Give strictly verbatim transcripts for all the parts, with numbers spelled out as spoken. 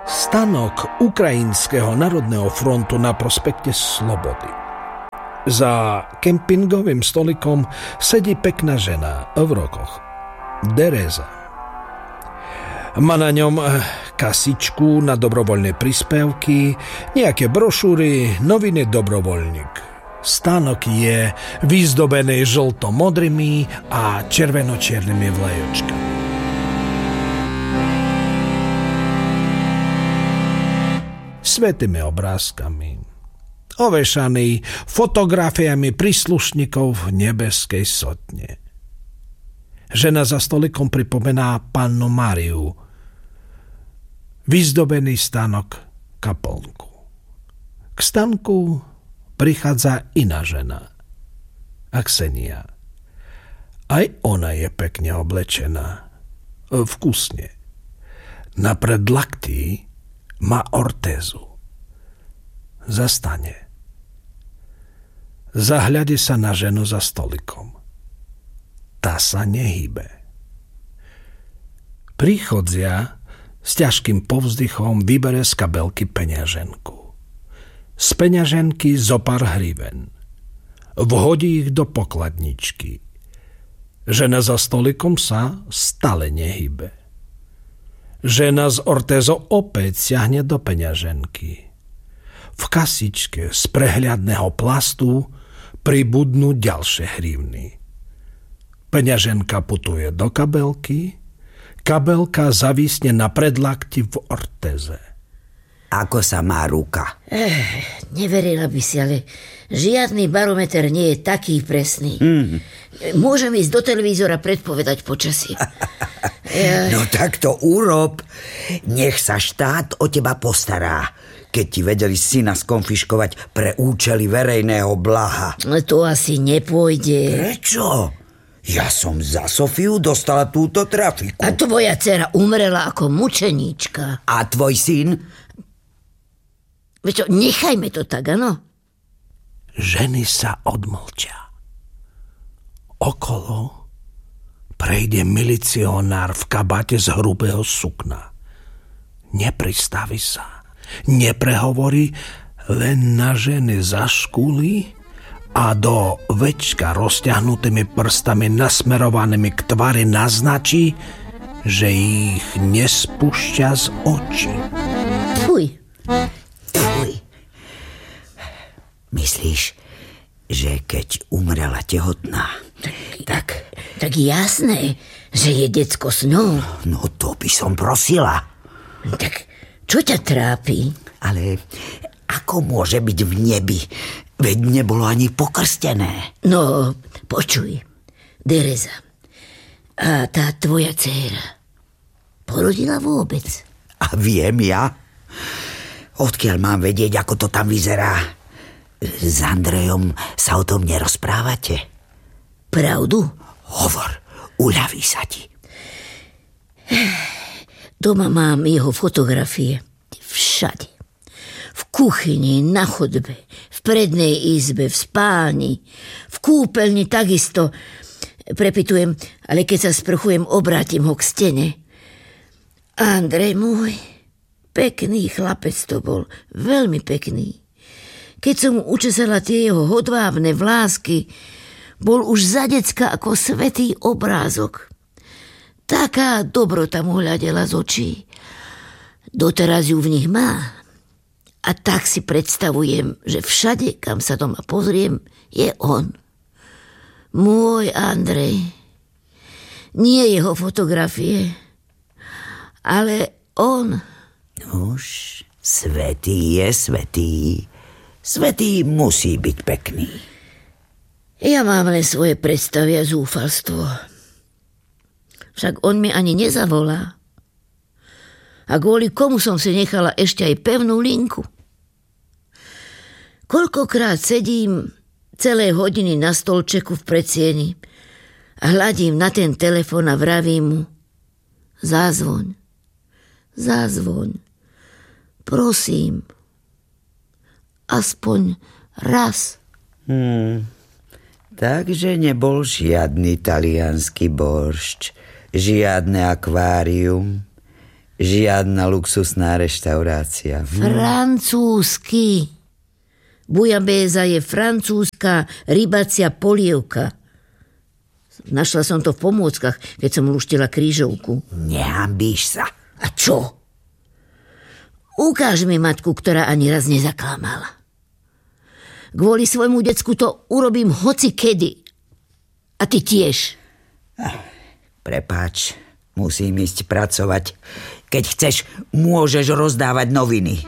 Stanok Ukrajinského národného frontu na prospekte Slobody. Za kempingovým stolikom sedí pekná žena v rokoch. Tereza. Má na ňom kasičku na dobrovoľné príspevky, nejaké brošúry, noviny Dobrovoľník. Stánok je vyzdobený žlto-modrými a červeno-čiernymi vlajočkami. Svätými obrázkami, ovešaný fotografiami príslušníkov nebeskej sotne. Žena za stolikom pripomená pannu Máriu. Vyzdobený stánok kaplnku. K stánku prichádza iná žena. Aksenia. Aj ona je pekne oblečená. Vkusne. Na predlaktí má ortézu. Zastane. Zahľadí sa na ženu za stolikom. Tá sa nehýbe. Príchodzia s ťažkým povzdychom vybere z kabelky peňaženku. Z peňaženky zopár hriven. Vhodí ich do pokladničky. Žena za stolikom sa stále nehýbe. Žena z ortézou opäť siahne do peňaženky. V kasičke z prehľadného plastu pribudnú ďalšie hrivny. Peňaženka putuje do kabelky, kabelka zavisne na predlakti v ortéze. Ako sa má ruka? Eh, neverila by si, ale žiadny barometer nie je taký presný. Mm. Môžem ísť do televízora predpovedať počasie. ja... No tak to urob. Nech sa štát o teba postará, keď ti vedeli syna skonfiškovať pre účely verejného blaha. To asi nepôjde. Prečo? Ja som za Sofiu dostala túto trafiku. A tvoja dcera umrela ako mučeníčka. A tvoj syn? Veď čo, nechajme to tak, áno? Ženy sa odmlčia. Okolo prejde milicionár v kabáte z hrubého sukna. Nepristaví sa, neprehovorí, len na ženy zaškúli a do večka rozťahnutými prstami nasmerovanými k tvári naznačí, že ich nespúšťa z očí. Fuj. Fuj. Myslíš, že keď umrela tehotná, tak... Tak, tak jasné, že je decko s ňou. No to by som prosila. Tak čo ťa trápi? Ale ako môže byť v nebi? Veď nebolo ani pokrstené. No, počuj, Tereza, a tá tvoja dcéra porodila vôbec? A viem ja? Odkiaľ mám vedieť, ako to tam vyzerá? S Andrejom sa o tom nerozprávate? Pravdu? Hovor, uľaví sa ti. Doma mám jeho fotografie. Všade. V kuchyni, na chodbe, v prednej izbe, v spálni, v kúpeľni takisto. Prepitujem, ale keď sa sprchujem, obrátim ho k stene. Andrej môj, pekný chlapec to bol, veľmi pekný. Keď som mu učesala tie jeho hodvábne vlásky, bol už za decka ako svätý obrázok. Taká dobrota mu hľadela z očí. Doteraz ju v nich má. A tak si predstavujem, že všade, kam sa doma pozriem, je on. Môj Andrej. Nie jeho fotografie, ale on. Už, svätý je svätý. Svätý musí byť pekný. Ja mám len svoje predstavy a zúfalstvo. Však on mi ani nezavolá. A kvôli komu som si nechala ešte aj pevnú linku. Koľkokrát sedím celé hodiny na stolčeku v predsieni a hľadím na ten telefon a vravím mu: zázvoň, zázvoň, prosím, aspoň raz. Hmm, takže nebol žiadny taliansky boršč, žiadne akvárium, Žiadna luxusná reštaurácia. Francúzsky. Bujabéza je francúzska rybacia polievka. Našla som to v pomôckach, keď som luštila krížovku. Nehambíš sa. A čo? Ukáž mi matku, ktorá ani raz nezaklamala. Kvôli svojmu decku to urobím hoci kedy. A ty tiež. Prepáč, musím ísť pracovať. Keď chceš, môžeš rozdávať noviny.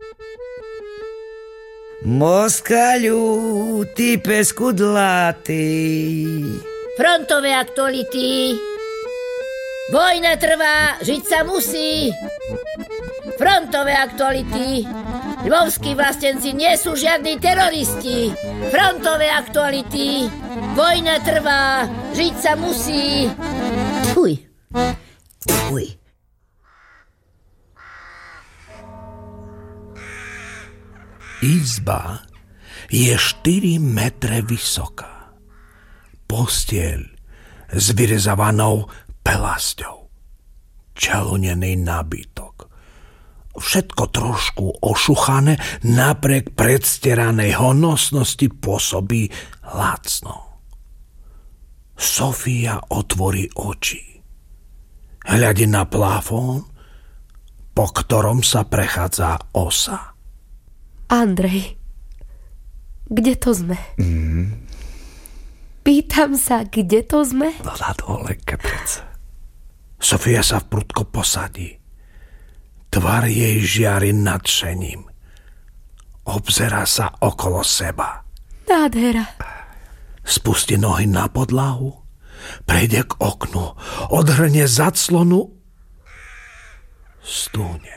Moskaľu, ty pes kudlatý. Frontové aktuality. Vojna trvá, žiť sa musí. Frontové aktuality. Lvovskí vlastenci nie sú žiadni teroristi. Frontové aktuality. Vojna trvá, žiť sa musí. Fuj. Fuj. Izba je štyri metre vysoká. Postieľ s vyrezavanou pelasťou. Čalunený nábytok. Všetko trošku ošuchané, napriek predstieranej honosnosti pôsobí lacno. Sofia otvorí oči. Hľadí na plafón, po ktorom sa prechádza osa. Andrej, kde to sme? Mm. Pýtam sa, kde to sme? No na dole, keprec. Sofia sa prudko posadí. Tvár jej žiari nadšením. Obzerá sa okolo seba. Nádhera. Spustí nohy na podlahu, prejde k oknu, odhrnie zaclonu, stúne.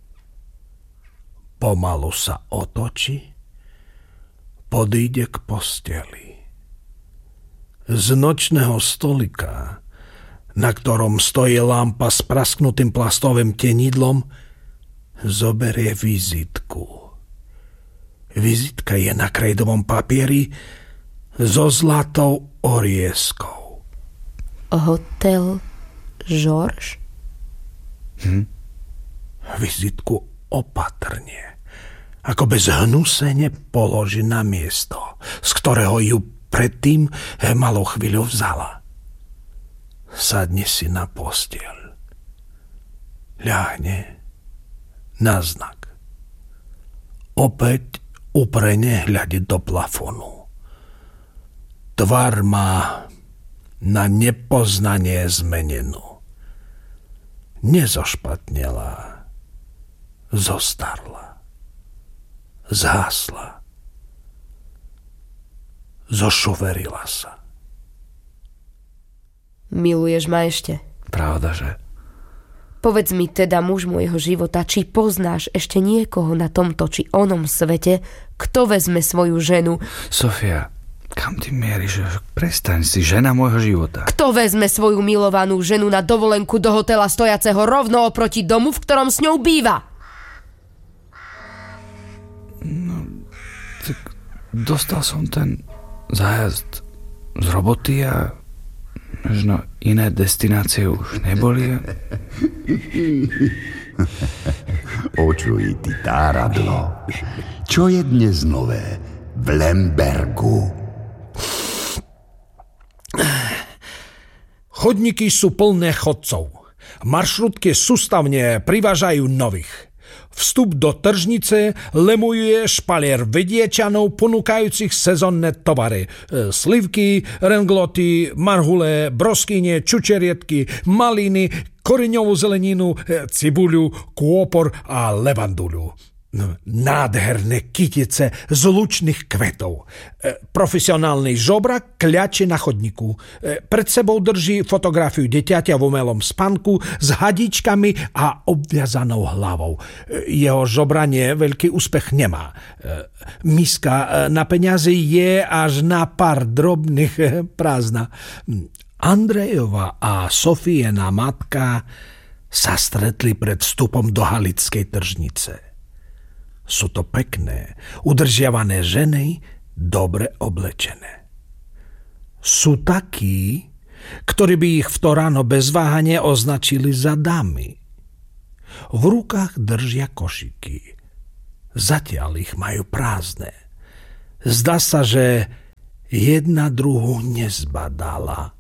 Pomalu sa otočí, podíde k posteli. Z nočného stolika, na ktorom stojí lampa s prasknutým plastovým tenidlom, zoberie vizitku. Vizitka je na krejdovom papieri so zlatou orieskou. Hotel Georges? Hm? Vizitku opatrne, ako bez hnusene položí na miesto, z ktorého ju predtým malou chvíľu vzala. Sadne si na posteľ. Ľahne na znak. Opäť uprene hľadí do plafonu. Tvár má na nepoznanie zmenenú. Nezošpatnela, zostarla, zhasla, zošuverila sa. Miluješ ma ešte? Pravda, že? Povedz mi teda, muž môjho života, či poznáš ešte niekoho na tomto či onom svete, kto vezme svoju ženu? Sofia, kam ty mieríš? Prestaň, si žena môjho života. Kto vezme svoju milovanú ženu na dovolenku do hotela stojaceho rovno oproti domu, v ktorom s ňou býva? No, tak dostal som ten zájazd z roboty a možno iné destinácie už neboli. Počuj, ty táradlo. Čo je dnes nové v Lembergu? Chodníky sú plné chodcov. Maršrutky sústavne privážajú nových. Vstup do tržnice lemuje špalier Vidiečanov ponúkajúcich sezónne tovary. Slivky, rengloty, marhule, broskyne, čučerietky, maliny, koriňovú zeleninu, cibuľu, kôpor a levanduľu. Nádherné kytice z lučných kvetov. Profesionálny žobrak kľače na chodníku. Pred sebou drží fotografiu deťaťa v umelom spanku s hadičkami a obviazanou hlavou. Jeho žobranie veľký úspech nemá. Miska na peniaze je až na pár drobných prázdna. Andrejova a Sofiena matka sa stretli pred vstupom do halickej tržnice. Sú to pekné, udržiavané ženy, dobre oblečené. Sú takí, ktorí by ich v to ráno bez váhania označili za dámy. V rukách držia košiky. Zatiaľ ich majú prázdne. Zdá sa, že jedna druhu nezbadala.